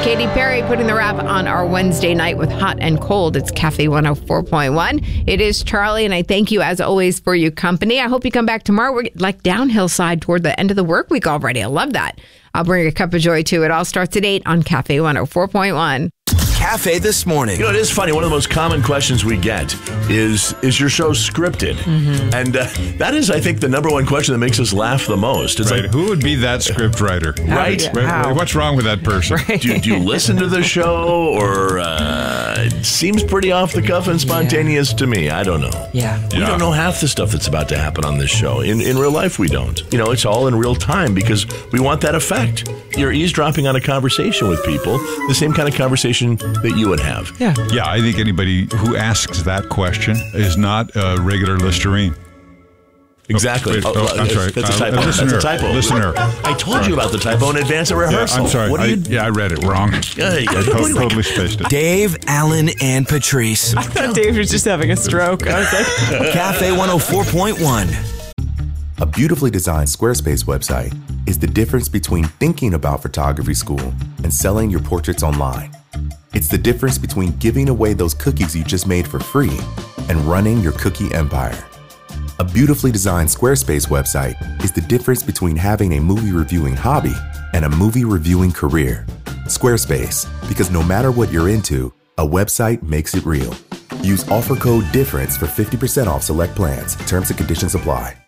Katy Perry putting the wrap on our Wednesday night with Hot and Cold. It's Cafe 104.1. It is Charlie, and I thank you as always for your company. I hope you come back tomorrow. We're like downhill side toward the end of the work week already. I love that. I'll bring a cup of joy too. It all starts at 8 on Cafe 104.1. Cafe This Morning. You know, it is funny. One of the most common questions we get is your show scripted? Mm-hmm. And that is, I think, the number one question that makes us laugh the most. It's right. like, who would be that script writer? Right. What's wrong with that person? Right. Do you listen to the show, or it seems pretty off the cuff and spontaneous to me? I don't know. Yeah. We don't know half the stuff that's about to happen on this show. In real life, we don't. You know, it's all in real time because we want that effect. You're eavesdropping on a conversation with people, the same kind of conversation that you would have. Yeah. Yeah, I think anybody who asks that question is not a regular Listerine. Exactly. I'm sorry. That's a typo. Listener. That's a typo. Listener. I told you about the typo in advance of rehearsal. Yeah, I'm sorry. What do you? I read it wrong. I Totally spaced it. Dave, Alan, and Patrice. I thought Dave was just having a stroke. I was like, Cafe 104.1. A beautifully designed Squarespace website is the difference between thinking about photography school and selling your portraits online. It's the difference between giving away those cookies you just made for free and running your cookie empire. A beautifully designed Squarespace website is the difference between having a movie reviewing hobby and a movie reviewing career. Squarespace, because no matter what you're into, a website makes it real. Use offer code DIFFERENCE for 50% off select plans. Terms and conditions apply.